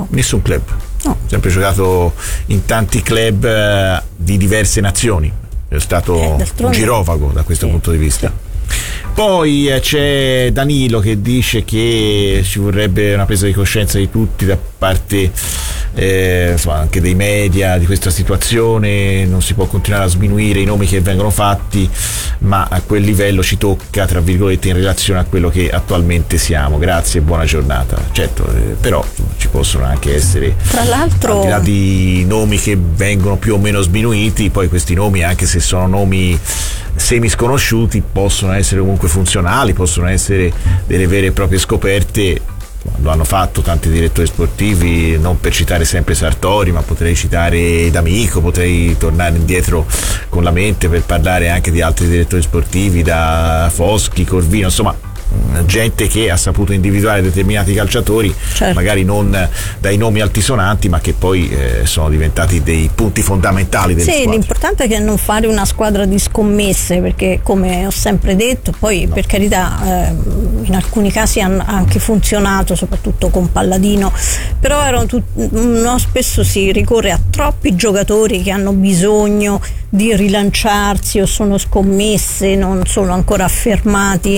No. Nessun club. No. Sempre giocato in tanti club di diverse nazioni. È stato un girovago da questo punto di vista. Poi c'è Danilo che dice che ci vorrebbe una presa di coscienza di tutti da parte insomma, anche dei media di questa situazione. Non si può continuare a sminuire i nomi che vengono fatti, ma a quel livello ci tocca, tra virgolette, in relazione a quello che attualmente siamo. Grazie e buona giornata. Certo, però ci possono anche essere, tra l'altro, al di là di nomi che vengono più o meno sminuiti, poi questi nomi, anche se sono nomi semi sconosciuti, possono essere comunque funzionali, possono essere delle vere e proprie scoperte. Lo hanno fatto tanti direttori sportivi, non per citare sempre Sartori, ma potrei citare D'Amico, potrei tornare indietro con la mente per parlare anche di altri direttori sportivi, da Foschi, Corvino, insomma gente che ha saputo individuare determinati calciatori, certo, magari non dai nomi altisonanti, ma che poi sono diventati dei punti fondamentali delle squadre. L'importante è che non fare una squadra di scommesse, perché come ho sempre detto, poi per carità in alcuni casi ha anche funzionato, soprattutto con Palladino, però spesso si ricorre a troppi giocatori che hanno bisogno di rilanciarsi o sono scommesse, non sono ancora affermati.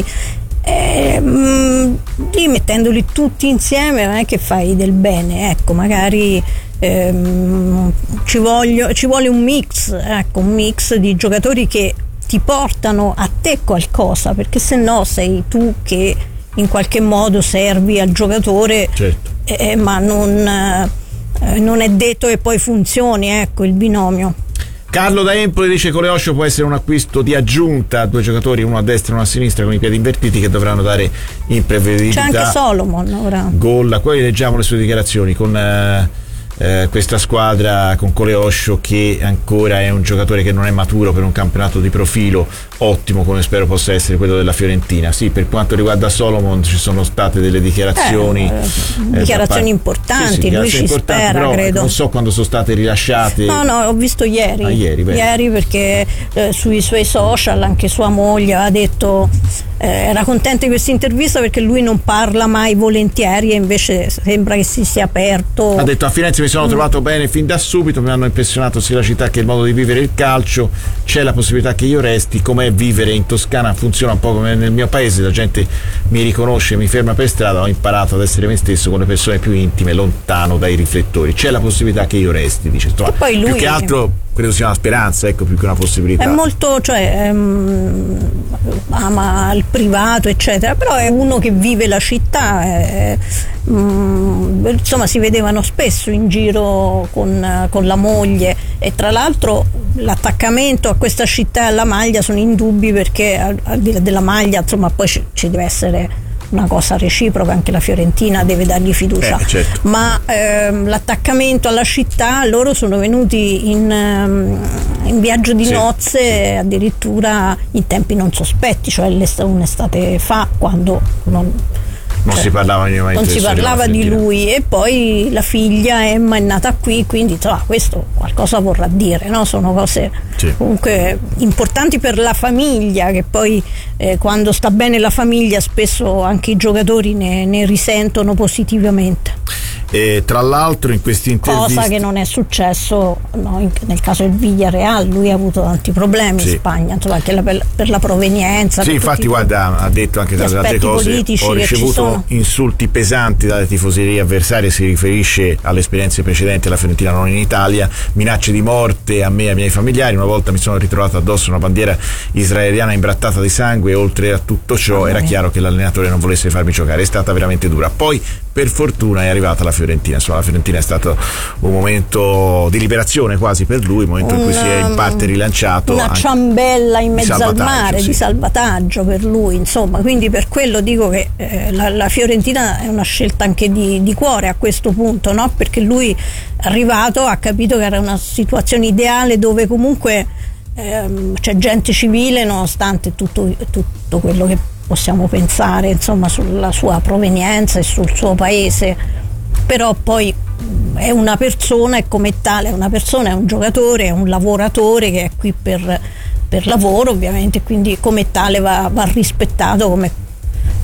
Mettendoli tutti insieme non è che fai del bene, ecco, magari ci vuole un mix di giocatori che ti portano a te qualcosa, perché se no sei tu che in qualche modo servi al giocatore, certo, ma non è detto che poi funzioni, ecco, il binomio. Carlo da Empoli dice: Coleoscio può essere un acquisto di aggiunta, 2 giocatori, uno a destra e uno a sinistra con i piedi invertiti, che dovranno dare imprevedibilità. C'è anche Solomon ora. Gol. Poi leggiamo le sue dichiarazioni con questa squadra, con Coleoscio che ancora è un giocatore che non è maturo per un campionato di profilo ottimo come spero possa essere quello della Fiorentina. Sì, per quanto riguarda Solomon ci sono state delle dichiarazioni importanti, lui ci spera, però, credo. Non so quando sono state rilasciate. No, ho visto ieri. Ieri, perché sui suoi social anche sua moglie ha detto era contenta di questa intervista perché lui non parla mai volentieri, e invece sembra che si sia aperto. Ha detto: a Firenze mi sono trovato bene fin da subito, mi hanno impressionato sia la città che il modo di vivere il calcio, c'è la possibilità che io resti. Com'è vivere in Toscana funziona un po' come nel mio paese, la gente mi riconosce, mi ferma per strada, ho imparato ad essere me stesso con le persone più intime, lontano dai riflettori, c'è la possibilità che io resti, dice. E poi lui, più che altro credo sia una speranza, ecco, più che una possibilità. È molto, ama il privato eccetera, però è uno che vive la città, insomma si vedevano spesso in giro con la moglie, e tra l'altro l'attaccamento a questa città e alla maglia sono indubbi, perché al di là della maglia insomma poi ci deve essere una cosa reciproca, anche la Fiorentina deve dargli fiducia, certo. Ma l'attaccamento alla città, loro sono venuti in viaggio di nozze addirittura in tempi non sospetti, cioè un'estate fa, quando non si parlava di lui, e poi la figlia Emma è nata qui, quindi questo qualcosa vorrà dire, no? Sono cose comunque importanti per la famiglia, che poi quando sta bene la famiglia spesso anche i giocatori ne risentono positivamente. E tra l'altro in questi interviste, cosa che non è successo nel caso del Villarreal, lui ha avuto tanti problemi in Spagna, insomma, anche per la provenienza. Sì, infatti guarda, ha detto anche tante altre cose, ho ricevuto insulti pesanti dalle tifoserie avversarie, si riferisce alle esperienze precedenti alla Fiorentina, non in Italia, minacce di morte a me e ai miei familiari, una volta mi sono ritrovato addosso una bandiera israeliana imbrattata di sangue, e oltre a tutto ciò era chiaro che l'allenatore non volesse farmi giocare, è stata veramente dura. Poi per fortuna è arrivata la Fiorentina, insomma la Fiorentina è stato un momento di liberazione quasi per lui, un momento in cui si è in parte rilanciato, una ciambella in mezzo al mare, di salvataggio per lui, insomma, quindi per quello dico che la Fiorentina è una scelta anche di cuore a questo punto, no? Perché lui è arrivato, ha capito che era una situazione ideale dove comunque c'è gente civile, nonostante tutto quello che possiamo pensare, insomma, sulla sua provenienza e sul suo paese, però poi è una persona, e come tale è una persona, è un giocatore, è un lavoratore che è qui per lavoro ovviamente, quindi come tale va rispettato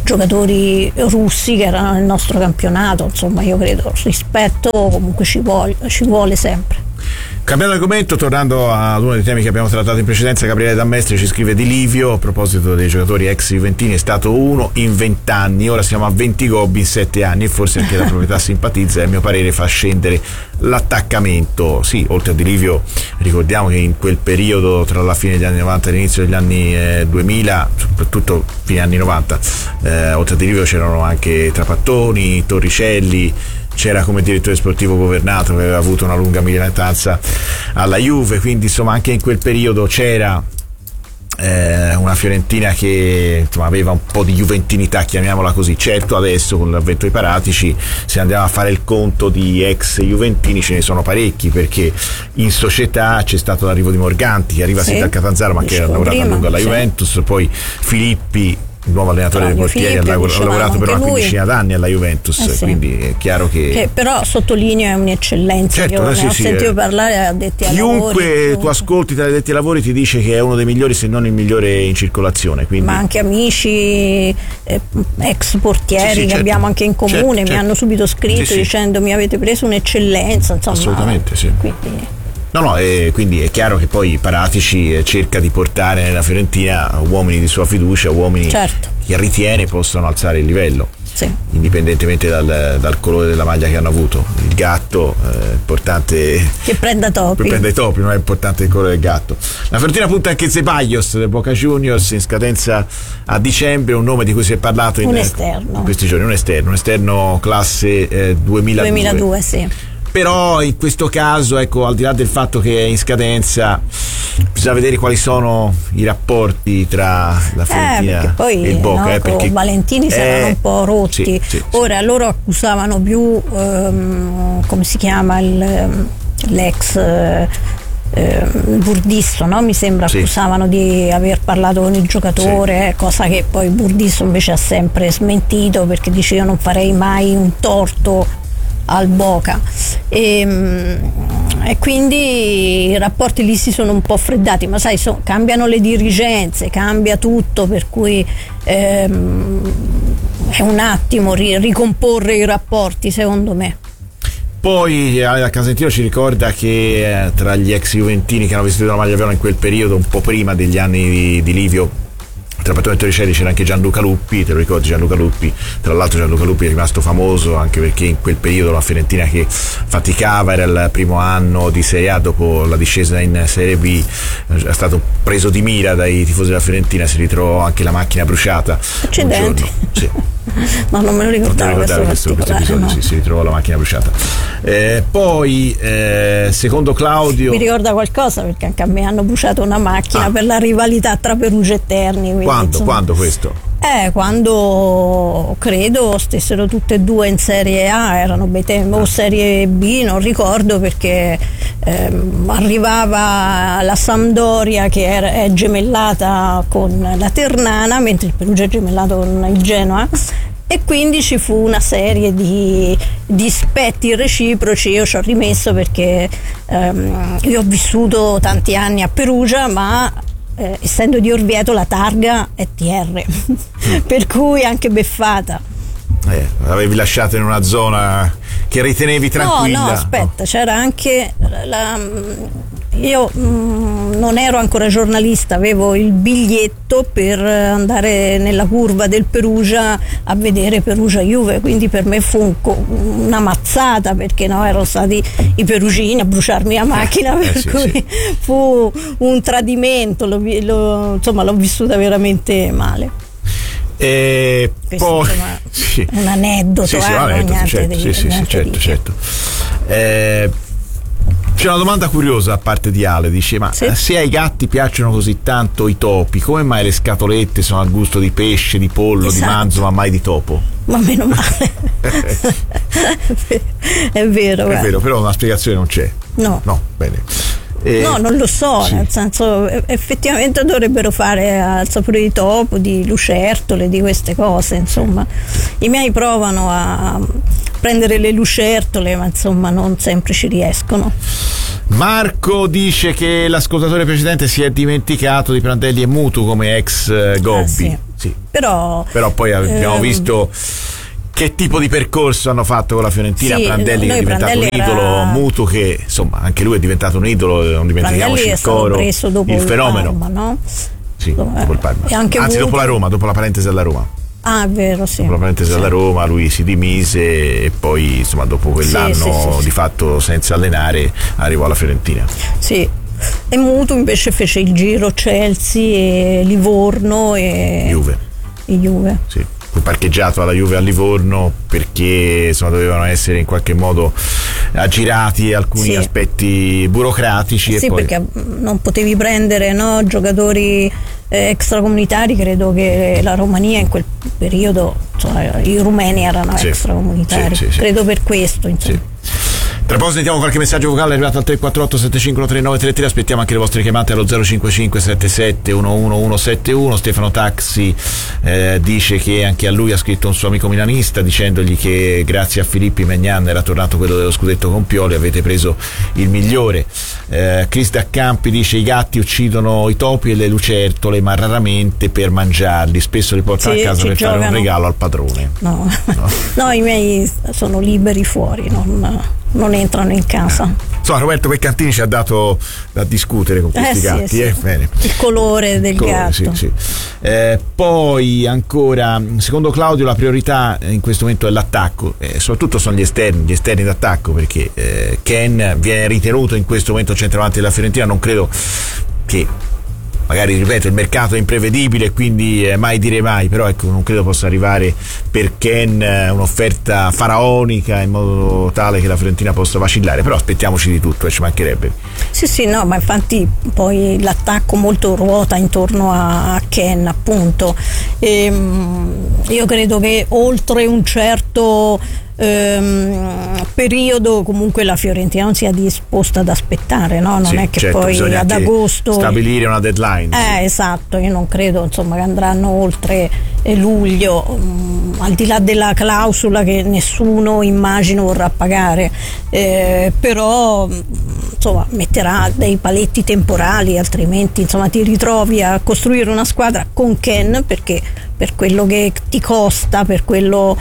giocatori russi che erano nel nostro campionato. Insomma, io credo rispetto comunque ci vuole sempre. Cambiando argomento, tornando ad uno dei temi che abbiamo trattato in precedenza, Gabriele D'Ammestri ci scrive di Livio a proposito dei giocatori ex juventini: è stato uno in 20 anni, ora siamo a 20 gobbi in 7 anni e forse anche la proprietà simpatizza e a mio parere fa scendere l'attaccamento. Sì, oltre a Di Livio ricordiamo che in quel periodo tra la fine degli anni 90 e l'inizio degli anni 2000, soprattutto fine anni 90, oltre a Di Livio c'erano anche Trapattoni, Torricelli, c'era come direttore sportivo Governato, che aveva avuto una lunga militanza alla Juve, quindi insomma anche in quel periodo c'era una Fiorentina che insomma aveva un po' di juventinità, chiamiamola così. Certo, adesso con l'avvento dei Paratici, se andiamo a fare il conto di ex juventini, ce ne sono parecchi, perché in società c'è stato l'arrivo di Morganti, che arriva sì dal Catanzaro ma che ha lavorato a lungo alla Juventus, poi Filippi, il nuovo allenatore dei portieri, ha lavorato per una quindicina d'anni alla Juventus, quindi è chiaro che però sottolineo è un'eccellenza. Certo, io ne ho sentito parlare addetti ai lavori. Chiunque tu ascolti tra gli addetti ai lavori ti dice che è uno dei migliori, se non il migliore in circolazione, quindi. Ma anche amici ex portieri che abbiamo anche in comune mi hanno subito scritto dicendo mi avete preso un'eccellenza, insomma. Assolutamente sì. Quindi quindi è chiaro che poi Paratici cerca di portare nella Fiorentina uomini di sua fiducia, uomini che ritiene possano alzare il livello, indipendentemente dal colore della maglia che hanno avuto. Il gatto è importante che prenda i topi, non è importante il colore del gatto. La Fiorentina punta anche Ceballos del Boca Juniors, in scadenza a dicembre, un nome di cui si è parlato in questi giorni, un esterno classe 2002 sì. Però in questo caso, ecco, al di là del fatto che è in scadenza, bisogna vedere quali sono i rapporti tra la Fiorentina e il Boca, perché Valentini saranno un po' rotti. Ora loro accusavano più come si chiama l'ex Burdisso, no? Mi sembra accusavano di aver parlato con il giocatore, cosa che poi Burdisso invece ha sempre smentito, perché dice io non farei mai un torto al Boca, e quindi i rapporti lì si sono un po' freddati, ma sai, cambiano le dirigenze, cambia tutto, per cui è un attimo ricomporre i rapporti, secondo me. Poi Ale Casentino ci ricorda che tra gli ex juventini che hanno vestito la maglia viola in quel periodo, un po' prima degli anni di Livio, tra Pattone e Torricelli, c'era anche Gianluca Luppi. Te lo ricordi Gianluca Luppi? Tra l'altro Gianluca Luppi è rimasto famoso anche perché in quel periodo la Fiorentina che faticava, era il primo anno di Serie A dopo la discesa in Serie B, è stato preso di mira dai tifosi della Fiorentina, si ritrovò anche la macchina bruciata. Accidenti. Sì. No, non me lo ricordavo questo episodio, no. Si ritrovò la macchina bruciata. Poi secondo Claudio mi ricorda qualcosa, perché anche a me hanno bruciato una macchina per la rivalità tra Perugia e Terni. Quando questo? Quando credo stessero tutte e due in Serie A, erano bei tempi, o Serie B, non ricordo, perché arrivava la Sampdoria che è gemellata con la Ternana, mentre il Perugia è gemellato con il Genoa, e quindi ci fu una serie di dispetti reciproci. Io ci ho rimesso perché io ho vissuto tanti anni a Perugia, ma essendo di Orvieto la targa è TR per cui anche beffata. L'avevi lasciata in una zona che ritenevi tranquilla? No, aspetta, c'era anche io non ero ancora giornalista, avevo il biglietto per andare nella curva del Perugia a vedere Perugia-Juve, quindi per me fu una mazzata, perché erano stati i perugini a bruciarmi la macchina, per cui fu un tradimento, l'ho vissuta veramente male. Poi un aneddoto, certo. C'è una domanda curiosa a parte di Ale, dice: ma se ai gatti piacciono così tanto i topi, come mai le scatolette sono al gusto di pesce, di pollo, di manzo, ma mai di topo? Ma meno male. È vero, però una spiegazione non c'è. No, bene. No, non lo so, nel senso, effettivamente dovrebbero fare al sapore di topo, di lucertole, di queste cose, insomma. I miei provano a prendere le lucertole, ma insomma non sempre ci riescono. Marco dice che l'ascoltatore precedente si è dimenticato di Prandelli e Mutu come ex Gobbi. sì. Però poi abbiamo visto che tipo di percorso hanno fatto con la Fiorentina. Sì, Prandelli che è diventato Prandelli un idolo, Mutu che insomma anche lui è diventato un idolo, non dimentichiamoci il coro, preso dopo il fenomeno Parma, no? sì, dopo il Parma, anzi dopo la Roma, dopo la parentesi alla Roma. Ah, è vero, sì. Dopo la parentesi alla Roma lui si dimise e poi insomma dopo quell'anno di fatto senza allenare arrivò alla Fiorentina. Sì. E Mutu invece fece il giro Chelsea e Livorno e Juve. Sì. Fu parcheggiato alla Juve a Livorno perché insomma dovevano essere in qualche modo aggirati alcuni aspetti burocratici. Sì, e poi... perché non potevi prendere giocatori extracomunitari. Credo che la Romania in quel periodo, insomma, i rumeni erano extracomunitari, credo per questo, insomma. Tra poco sentiamo qualche messaggio vocale arrivato al 348 75 3933. Aspettiamo anche le vostre chiamate allo 055 77 11171. Stefano Taxi dice che anche a lui ha scritto un suo amico milanista dicendogli che grazie a Filippi Maignan era tornato quello dello scudetto con Pioli, avete preso il migliore. Chris Daccampi dice i gatti uccidono i topi e le lucertole ma raramente per mangiarli, spesso li portano a casa per fare un regalo al padrone. No, i miei sono liberi fuori, non entrano in casa. Insomma, Roberto Peccantini ci ha dato da discutere con questi gatti. Bene. Il colore del gatto. Sì. Poi ancora, secondo Claudio, la priorità in questo momento è l'attacco, soprattutto sono gli esterni d'attacco, perché Ken viene ritenuto in questo momento centravanti della Fiorentina. Non credo che, magari ripeto, il mercato è imprevedibile, quindi mai dire mai, però ecco, non credo possa arrivare per Ken un'offerta faraonica in modo tale che la Fiorentina possa vacillare, però aspettiamoci di tutto, ci mancherebbe. Sì, no, ma infatti poi l'attacco molto ruota intorno a Ken, appunto. Io credo che oltre un certo periodo comunque la Fiorentina non sia disposta ad aspettare, no? Non è che poi ad agosto stabilire una deadline. Esatto, io non credo insomma che andranno oltre luglio, al di là della clausola che nessuno immagino vorrà pagare, però insomma metterà dei paletti temporali, altrimenti insomma ti ritrovi a costruire una squadra con Ken, perché per quello che ti costa, per quello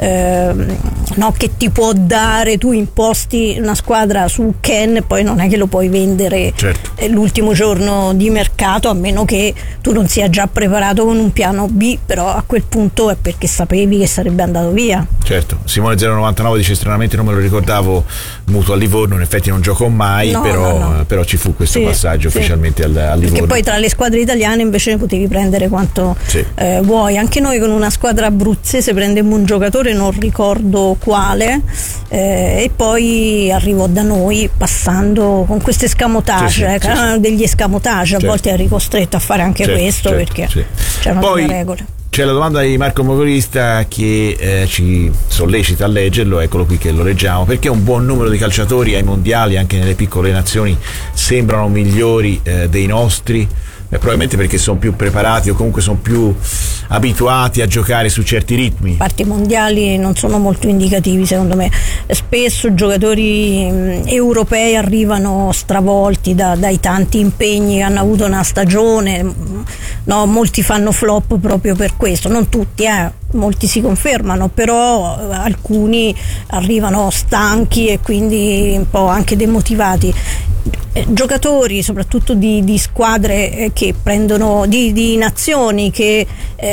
che ti può dare, tu imposti una squadra su Ken e poi non è che lo puoi vendere l'ultimo giorno di mercato, a meno che tu non sia già preparato con un piano B, però a quel punto è perché sapevi che sarebbe andato via. Certo. Simone 099 dice stranamente non me lo ricordavo Mutu a Livorno, in effetti non giocò mai, però ci fu questo passaggio ufficialmente a Livorno. Perché poi tra le squadre italiane invece ne potevi prendere quanto vuoi. Anche noi con una squadra abruzzese prendemmo un giocatore, non ricordo quale, e poi arrivò da noi passando con queste escamotage, degli escamotage, a volte eri costretto a fare anche questo perché c'erano delle regole. C'è la domanda di Marco Motorista che ci sollecita a leggerlo, eccolo qui che lo leggiamo: perché un buon numero di calciatori ai mondiali, anche nelle piccole nazioni, sembrano migliori dei nostri? Probabilmente perché sono più preparati o comunque sono più abituati a giocare su certi ritmi. A parte i mondiali non sono molto indicativi, secondo me. Spesso giocatori europei arrivano stravolti dai tanti impegni che hanno avuto una stagione, molti fanno flop proprio per questo, non tutti, molti si confermano, però alcuni arrivano stanchi e quindi un po' anche demotivati. Giocatori soprattutto di squadre che prendono di nazioni che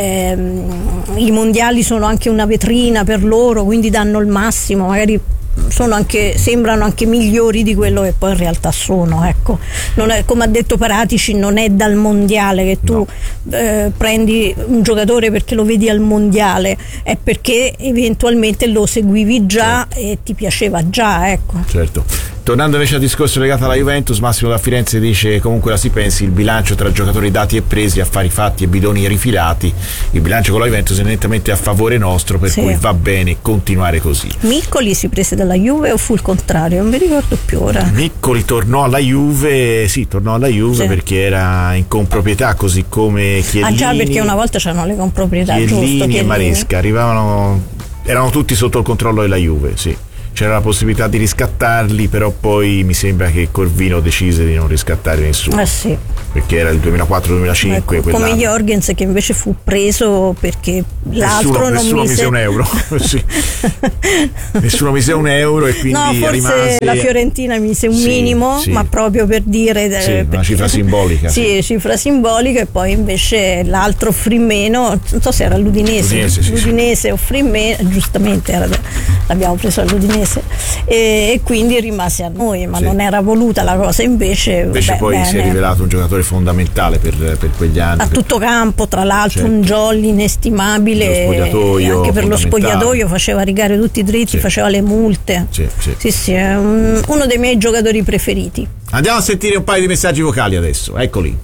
i mondiali sono anche una vetrina per loro, quindi danno il massimo, magari sembrano anche migliori di quello che poi in realtà sono, ecco. Non è, come ha detto Paratici, non è dal mondiale che tu prendi un giocatore perché lo vedi al mondiale, è perché eventualmente lo seguivi già e ti piaceva già, ecco. Certo. Tornando invece al discorso legato alla Juventus, Massimo da Firenze dice: comunque la si pensi, il bilancio tra giocatori dati e presi, affari fatti e bidoni rifilati, il bilancio con la Juventus è nettamente a favore nostro, per cui va bene continuare così. Miccoli si prese dalla Juve o fu il contrario? Non mi ricordo più ora. Miccoli tornò alla Juve perché era in comproprietà, così come Chiellini. Già, perché una volta c'erano le comproprietà, Chiellini e Maresca erano tutti sotto il controllo della Juve, sì. c'era la possibilità di riscattarli, però poi mi sembra che Corvino decise di non riscattare nessuno. Sì. Perché era il 2004-2005. Ecco, come Jorgens, che invece fu preso perché l'altro nessuno mise un euro. Sì. Nessuno mise un euro e quindi no, forse rimase... la Fiorentina mise un minimo, ma proprio per dire una cifra simbolica. Sì, cifra simbolica, e poi invece l'altro offrì meno, non so se era l'Udinese offrì meno, giustamente l'abbiamo preso all'Udinese, e quindi rimase a noi, ma non era voluta la cosa, invece poi si è rivelato un giocatore fondamentale per quegli anni, a tutto campo, tra l'altro. Un jolly inestimabile, anche per lo spogliatoio faceva rigare tutti dritti, faceva le multe. Sì, è uno dei miei giocatori preferiti. Andiamo a sentire un paio di messaggi vocali adesso, eccoli,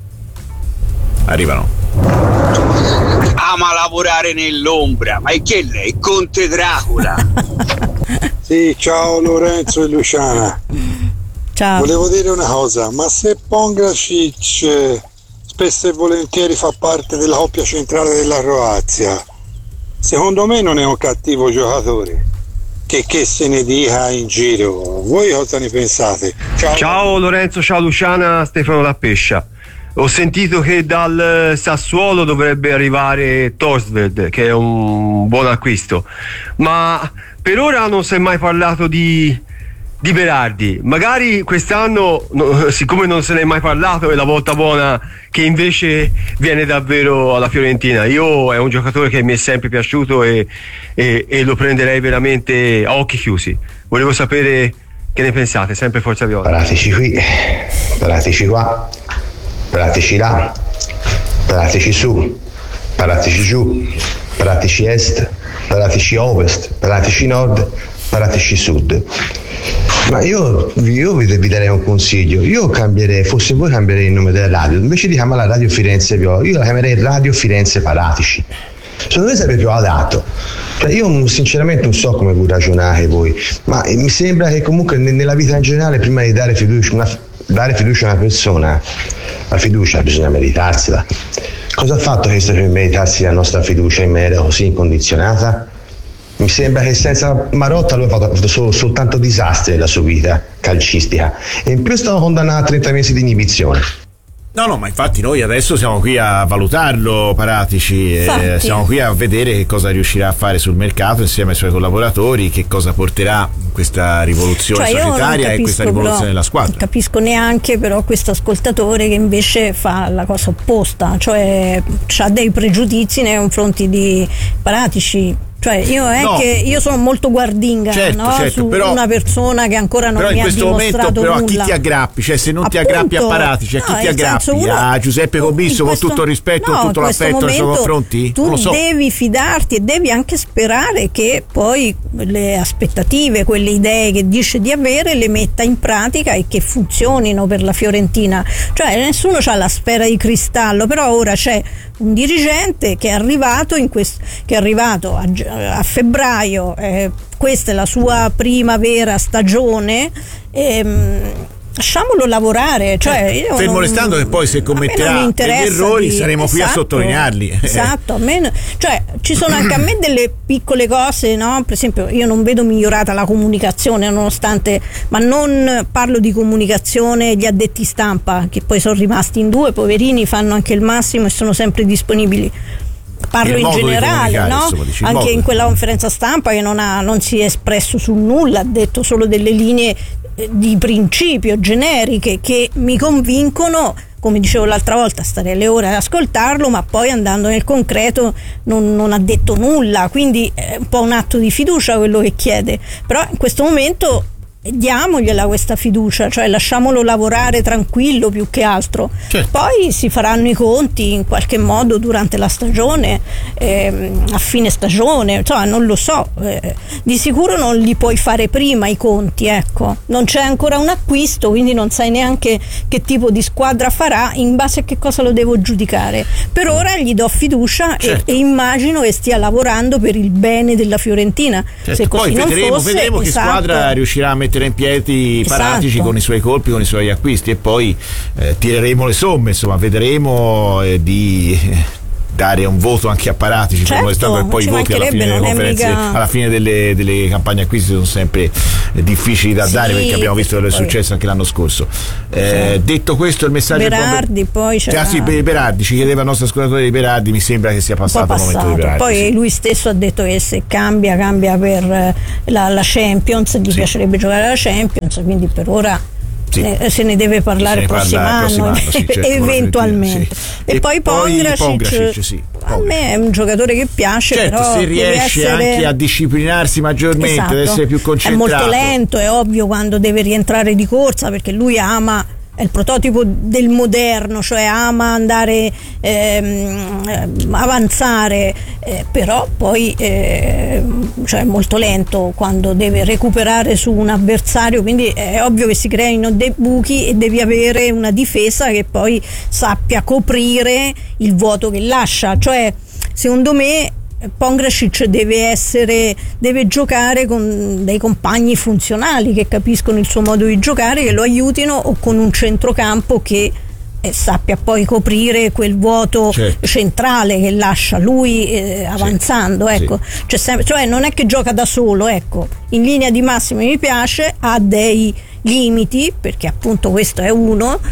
arrivano. Ama lavorare nell'ombra, ma è che lei Conte Dracula? Sì, ciao Lorenzo e Luciana. Ciao. Volevo dire una cosa, ma se Pongracic spesso e volentieri fa parte della coppia centrale della Croazia, secondo me non è un cattivo giocatore. Che se ne dica in giro, voi cosa ne pensate? Ciao Lorenzo, ciao Luciana, Stefano da Pescia. Ho sentito che dal Sassuolo dovrebbe arrivare Torsved, che è un buon acquisto, ma per ora non si è mai parlato di Berardi. Magari quest'anno, siccome non se ne è mai parlato, è la volta buona che invece viene davvero alla Fiorentina. È un giocatore che mi è sempre piaciuto e lo prenderei veramente a occhi chiusi. Volevo sapere che ne pensate. Sempre Forza Viola. Pratici qui, pratici qua, pratici là, pratici su, pratici giù, pratici est, pratici ovest, pratici nord, pratici sud. Ma io vi darei un consiglio. Io cambierei, fossi voi cambierei il nome della radio, invece di chiamarla Radio Firenze Viola, io la chiamerei Radio Firenze Paratici. Secondo me sarebbe più adatto. Cioè, io sinceramente non so come voi ragionate voi, ma mi sembra che comunque nella vita in generale, prima di dare fiducia a una persona, la fiducia bisogna meritarsela. Cosa ha fatto questo per meritarsi la nostra fiducia in maniera così incondizionata? Mi sembra che senza Marotta lui ha fatto soltanto disastri nella sua vita calcistica, e in più stava condannato a 30 mesi di inibizione. No, ma infatti noi adesso siamo qui a valutarlo, Paratici, siamo qui a vedere che cosa riuscirà a fare sul mercato insieme ai suoi collaboratori, che cosa porterà questa rivoluzione societaria e questa rivoluzione della squadra. Non capisco neanche però questo ascoltatore che invece fa la cosa opposta, cioè ha dei pregiudizi nei confronti di Paratici. Cioè io sono molto guardinga, su però, una persona che ancora non mi ha dimostrato nulla. Però in questo momento a chi ti aggrappi? Cioè, se non ti aggrappi a Paratici, a chi ti aggrappi? A Giuseppe Cobisso, con tutto il rispetto e tutto l'affetto nei suoi confronti? Tu devi fidarti e devi anche sperare che poi le aspettative, quelle idee che dice di avere, le metta in pratica e che funzionino per la Fiorentina. Cioè nessuno ha la sfera di cristallo, però ora c'è un dirigente che è arrivato a febbraio, questa è la sua prima vera stagione, lasciamolo lavorare, cioè fermo restando che poi se commetterà degli errori saremo qui a sottolinearli. Esatto, cioè ci sono anche a me delle piccole cose, no? Per esempio io non vedo migliorata la comunicazione, nonostante, ma non parlo di comunicazione gli addetti stampa, che poi sono rimasti in due, poverini, fanno anche il massimo e sono sempre disponibili. Parlo in generale, no? Insomma, anche in quella conferenza stampa che non si è espresso su nulla, ha detto solo delle linee di principio generiche che mi convincono, come dicevo l'altra volta, stare le ore ad ascoltarlo, ma poi andando nel concreto non ha detto nulla, quindi è un po' un atto di fiducia quello che chiede, però in questo momento diamogliela questa fiducia, cioè lasciamolo lavorare tranquillo più che altro. Certo. Poi si faranno i conti in qualche modo durante la stagione, a fine stagione, insomma non lo so, di sicuro non li puoi fare prima i conti, ecco, non c'è ancora un acquisto, quindi non sai neanche che tipo di squadra farà, in base a che cosa lo devo giudicare. Per ora gli do fiducia. Certo. e immagino che stia lavorando per il bene della Fiorentina. Certo. Se così poi vedremo che esatto, squadra riuscirà a mettere in piedi Paratici, esatto, con i suoi colpi, con i suoi acquisti, e poi tireremo le somme, insomma vedremo dare un voto anche a Paratici, certo, e poi i voti alla fine delle conferenze, alla fine delle campagne acquisite sono sempre difficili da dare, perché abbiamo visto quello che è successo anche l'anno scorso. Detto questo, il messaggio Berardi, poi c'era... Berardi, ci chiedeva il nostro ascoltatore di Berardi, mi sembra che sia passato il momento di Berardi. Poi lui stesso ha detto che se cambia per la Champions, gli piacerebbe giocare alla Champions, quindi per ora se ne deve parlare il prossimo anno, certo, eventualmente. E poi Pongracic, a me è un giocatore che piace, certo, però se riesce anche a disciplinarsi maggiormente, ad essere più concentrato. È molto lento, è ovvio, quando deve rientrare di corsa, perché lui è il prototipo del moderno, cioè ama andare avanzare, però poi cioè è molto lento quando deve recuperare su un avversario, quindi è ovvio che si creino dei buchi e devi avere una difesa che poi sappia coprire il vuoto che lascia. Cioè, secondo me Pongracic deve giocare con dei compagni funzionali che capiscono il suo modo di giocare, che lo aiutino, o con un centrocampo che sappia poi coprire quel vuoto centrale che lascia lui avanzando, ecco. Cioè non è che gioca da solo, ecco. In linea di massima mi piace, ha dei limiti, perché appunto questo è uno,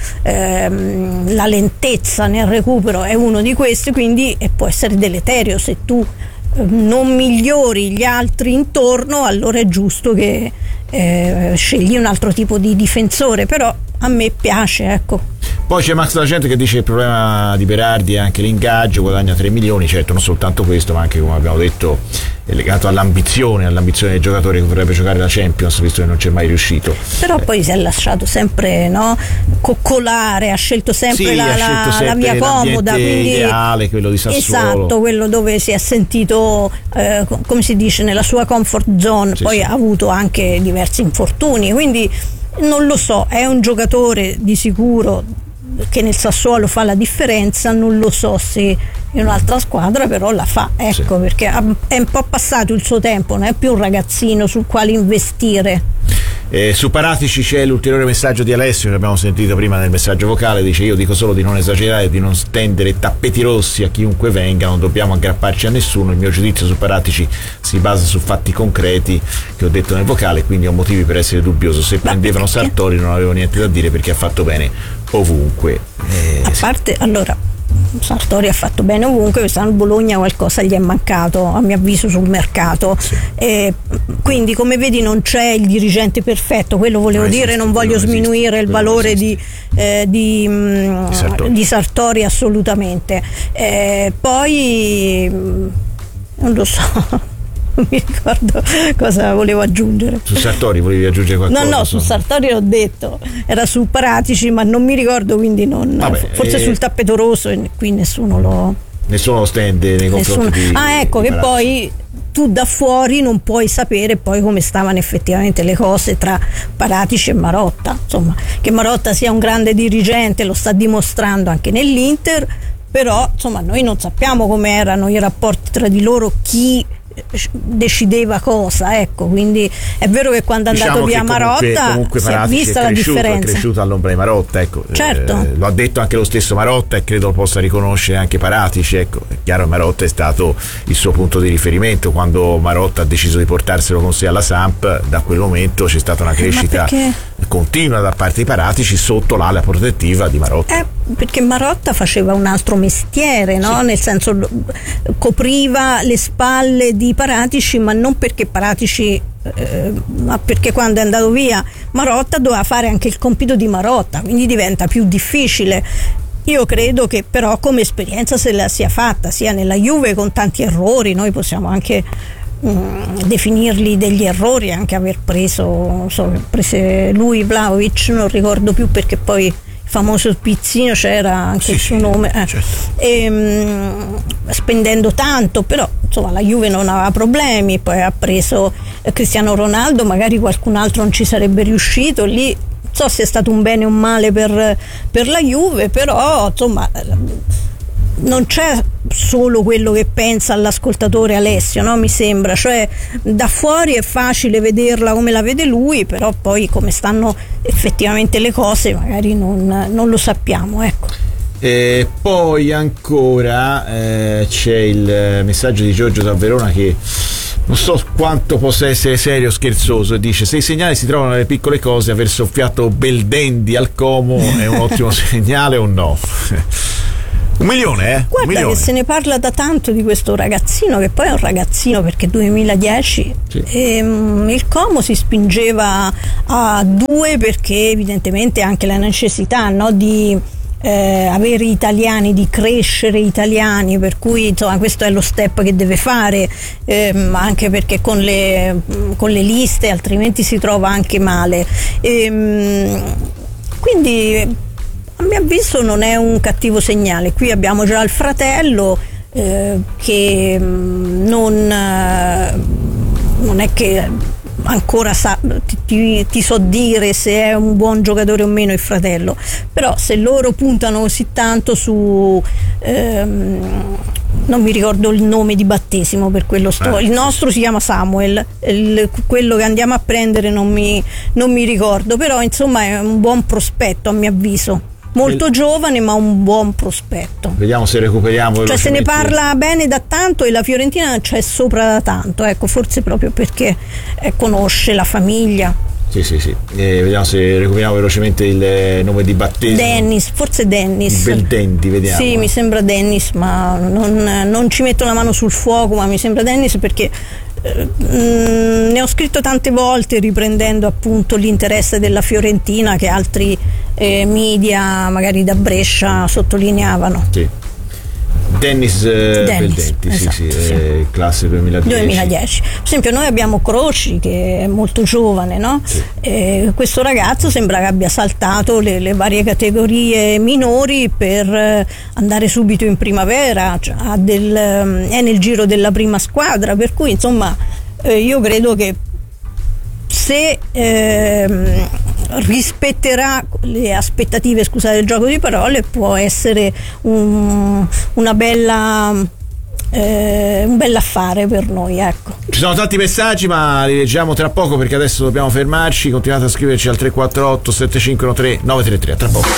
la lentezza nel recupero è uno di questi, quindi può essere deleterio se tu non migliori gli altri intorno, allora è giusto che scegli un altro tipo di difensore, però a me piace, ecco. Poi c'è Max D'Argento che dice che il problema di Berardi è anche l'ingaggio, guadagna 3 milioni, certo non soltanto questo, ma anche, come abbiamo detto, è legato all'ambizione del giocatore che vorrebbe giocare la Champions, visto che non c'è mai riuscito. Però poi si è lasciato sempre coccolare, ha scelto sempre la via comoda, quindi ideale, quello di Sassuolo. Esatto, quello dove si è sentito come si dice, nella sua comfort zone, poi ha avuto anche diversi infortuni, quindi non lo so, è un giocatore di sicuro che nel Sassuolo fa la differenza, non lo so se in un'altra squadra però la fa, ecco, perché è un po' passato il suo tempo, non è più un ragazzino sul quale investire. Su Paratici c'è l'ulteriore messaggio di Alessio che abbiamo sentito prima nel messaggio vocale, dice: io dico solo di non esagerare e di non stendere tappeti rossi a chiunque venga, non dobbiamo aggrapparci a nessuno, il mio giudizio su Paratici si basa su fatti concreti che ho detto nel vocale, quindi ho motivi per essere dubbioso. Se prendevano Sartori non avevo niente da dire, perché ha fatto bene ovunque. A parte, allora, Sartori ha fatto bene ovunque, quest'anno Bologna qualcosa gli è mancato, a mio avviso, sul mercato. Quindi, come vedi, non c'è il dirigente perfetto, quello volevo dire, non voglio sminuire il valore di Sartori, assolutamente. Poi non lo so. Non mi ricordo cosa volevo aggiungere. Su Sartori volevi aggiungere qualcosa? No, su Sartori l'ho detto, era su Paratici, ma non mi ricordo, quindi non. Vabbè, forse sul tappeto rosso, e qui nessuno lo stende nei confronti di ecco, che poi tu da fuori non puoi sapere poi come stavano effettivamente le cose tra Paratici e Marotta. Insomma, che Marotta sia un grande dirigente lo sta dimostrando anche nell'Inter, però insomma noi non sappiamo come erano i rapporti tra di loro, chi decideva cosa, ecco. Quindi è vero che quando è andato via Marotta si è vista la differenza, è cresciuto all'ombra di Marotta, ecco. Certo. Lo ha detto anche lo stesso Marotta e credo lo possa riconoscere anche Paratici, ecco. È chiaro che Marotta è stato il suo punto di riferimento. Quando Marotta ha deciso di portarselo con sé alla Samp, da quel momento c'è stata una crescita continua da parte di Paratici sotto l'ala protettiva di Marotta. Perché Marotta faceva un altro mestiere, no? Nel senso, copriva le spalle di Paratici, ma non perché Paratici ma perché quando è andato via Marotta doveva fare anche il compito di Marotta, quindi diventa più difficile. Io credo che però come esperienza se la sia fatta sia nella Juve, con tanti errori, noi possiamo anche definirli degli errori, anche aver prese lui, Vlahovic, non ricordo più perché poi il famoso Pizzino c'era anche il suo nome, certo. Spendendo tanto, però insomma la Juve non aveva problemi, poi ha preso Cristiano Ronaldo, magari qualcun altro non ci sarebbe riuscito, lì non so se è stato un bene o un male per la Juve, però insomma non c'è solo quello che pensa all'ascoltatore Alessio, no? Mi sembra, cioè da fuori è facile vederla come la vede lui, però poi come stanno effettivamente le cose magari non lo sappiamo, ecco. Poi ancora c'è il messaggio di Giorgio da Verona che non so quanto possa essere serio o scherzoso, e dice: se i segnali si trovano nelle piccole cose, aver soffiato Beldendi al Como è un ottimo segnale o no? 1 milione, Guarda 1 milione. che se ne parla da tanto di questo ragazzino, che poi è un ragazzino perché 2010, Sì. Il Como si spingeva a 2 perché evidentemente anche la necessità, no, di avere italiani, di crescere italiani, per cui insomma questo è lo step che deve fare, anche perché con le liste altrimenti si trova anche male, quindi a mio avviso non è un cattivo segnale. Qui abbiamo già il fratello che non è che ancora ti so dire se è un buon giocatore o meno il fratello, però se loro puntano così tanto su non mi ricordo il nome di battesimo, per quello il nostro si chiama Samuel, quello che andiamo a prendere non mi ricordo, però insomma è un buon prospetto a mio avviso. Molto giovane ma un buon prospetto. Vediamo se recuperiamo. Cioè se ne parla bene da tanto e la Fiorentina c'è sopra da tanto, ecco, forse proprio perché conosce la famiglia. Sì. Vediamo se recuperiamo velocemente il nome di battesimo. Forse Dennis. Beldendi, vediamo. Sì, mi sembra Dennis, ma non ci metto la mano sul fuoco, ma mi sembra Dennis perché ne ho scritto tante volte riprendendo appunto l'interesse della Fiorentina che altri media magari da Brescia sottolineavano. Sì. Dennis Beldetti, esatto, sì. Classe 2010. Per esempio noi abbiamo Croci che è molto giovane, no? Sì. Questo ragazzo sembra che abbia saltato le varie categorie minori per andare subito in primavera, cioè, è nel giro della prima squadra, per cui insomma io credo che se rispetterà le aspettative, scusate il gioco di parole, può essere un bell'affare per noi, ecco. Ci sono tanti messaggi ma li leggiamo tra poco perché adesso dobbiamo fermarci. Continuate a scriverci al 348 7513 933. A tra poco.